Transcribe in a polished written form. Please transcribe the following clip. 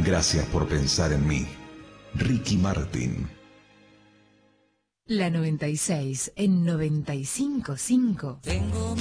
Gracias por pensar en mí. Ricky Martin. La 96 en 95.5. Tengo